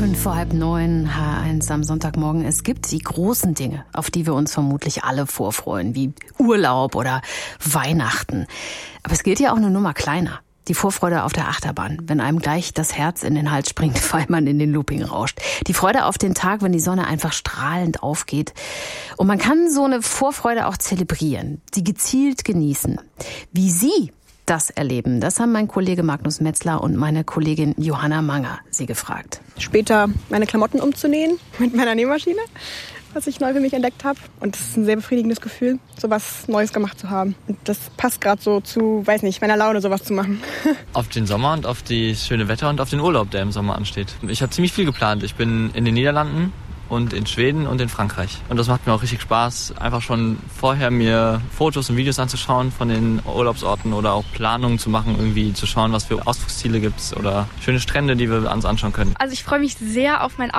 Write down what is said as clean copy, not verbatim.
8:05, H1 am Sonntagmorgen. Es gibt die großen Dinge, auf die wir uns vermutlich alle vorfreuen, wie Urlaub oder Weihnachten. Aber es gilt ja auch eine Nummer kleiner. Die Vorfreude auf der Achterbahn, wenn einem gleich das Herz in den Hals springt, weil man in den Looping rauscht. Die Freude auf den Tag, wenn die Sonne einfach strahlend aufgeht. Und man kann so eine Vorfreude auch zelebrieren, sie gezielt genießen. Wie Sie das erleben, das haben mein Kollege Magnus Metzler und meine Kollegin Johanna Manger Sie gefragt. Später meine Klamotten umzunähen mit meiner Nähmaschine, was ich neu für mich entdeckt habe. Und das ist ein sehr befriedigendes Gefühl, sowas Neues gemacht zu haben. Und das passt gerade so zu, meiner Laune, sowas zu machen. Auf den Sommer und auf das schöne Wetter und auf den Urlaub, der im Sommer ansteht. Ich habe ziemlich viel geplant. Ich bin in den Niederlanden und in Schweden und in Frankreich. Und das macht mir auch richtig Spaß, einfach schon vorher mir Fotos und Videos anzuschauen von den Urlaubsorten oder auch Planungen zu machen, irgendwie zu schauen, was für Ausflugsziele gibt's oder schöne Strände, die wir uns anschauen können. Also ich freue mich sehr auf mein